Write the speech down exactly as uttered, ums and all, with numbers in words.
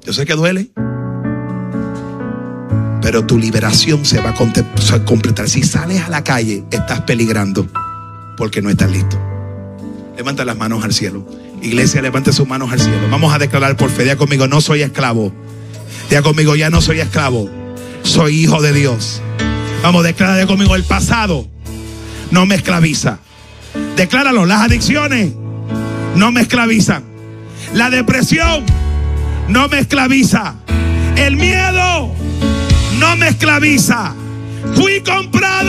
Yo sé que duele, pero tu liberación se va a completar. Si sales a la calle, estás peligrando porque no estás listo. Levanta las manos al cielo. Iglesia, levante sus manos al cielo. Vamos a declarar por fe. Diga conmigo, no soy esclavo. Diga conmigo, ya no soy esclavo. Soy hijo de Dios. Vamos, declara conmigo, el pasado no me esclaviza. Decláralo, las adicciones no me esclavizan. La depresión no me esclaviza. El miedo no me esclaviza. Fui comprado